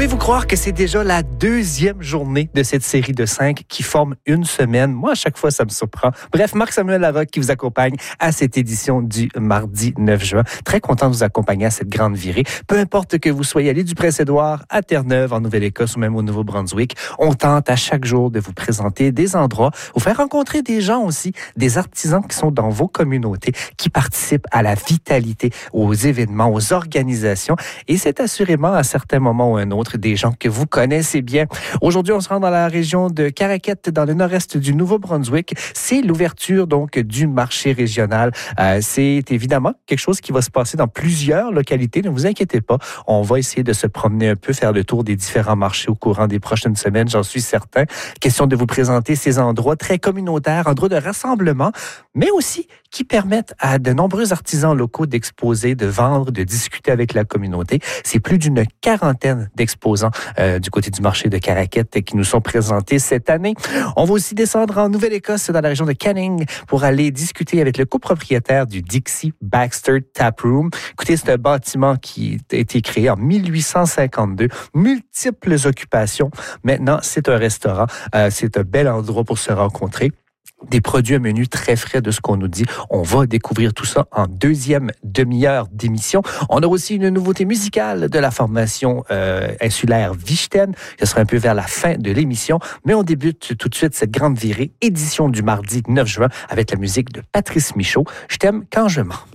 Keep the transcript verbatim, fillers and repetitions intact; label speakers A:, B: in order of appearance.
A: Pouvez-vous croire que c'est déjà la deuxième journée de cette série de cinq qui forme une semaine? Moi, à chaque fois, ça me surprend. Bref, Marc-Samuel Larocque qui vous accompagne à cette édition du mardi neuf juin. Très content de vous accompagner à cette grande virée. Peu importe que vous soyez allé du Prince-Édouard à Terre-Neuve, en Nouvelle-Écosse ou même au Nouveau-Brunswick, on tente à chaque jour de vous présenter des endroits, vous faire rencontrer des gens aussi, des artisans qui sont dans vos communautés, qui participent à la vitalité, aux événements, aux organisations. Et c'est assurément à certains moments ou un autre des gens que vous connaissez bien. Aujourd'hui, on se rend dans la région de Caraquette, dans le nord-est du Nouveau-Brunswick. C'est l'ouverture donc du marché régional. Euh, c'est évidemment quelque chose qui va se passer dans plusieurs localités. Ne vous inquiétez pas. On va essayer de se promener un peu, faire le tour des différents marchés au courant des prochaines semaines, j'en suis certain. Question de vous présenter ces endroits très communautaires, endroits de rassemblement, mais aussi qui permettent à de nombreux artisans locaux d'exposer, de vendre, de discuter avec la communauté. C'est plus d'une quarantaine d'exposants euh, du côté du marché de Caraquette qui nous sont présentés cette année. On va aussi descendre en Nouvelle-Écosse, dans la région de Canning, pour aller discuter avec le copropriétaire du Dixie Baxter Tap Room. Écoutez, c'est un bâtiment qui a été créé en mille huit cent cinquante-deux, multiples occupations. Maintenant, c'est un restaurant. Euh, c'est un bel endroit pour se rencontrer. Des produits à menu très frais de ce qu'on nous dit. On va découvrir tout ça en deuxième demi-heure d'émission. On a aussi une nouveauté musicale de la formation euh, insulaire Vichten. Ce sera un peu vers la fin de l'émission. Mais on débute tout de suite cette grande virée, édition du mardi neuf juin, avec la musique de Patrice Michaud. Je t'aime quand je mens.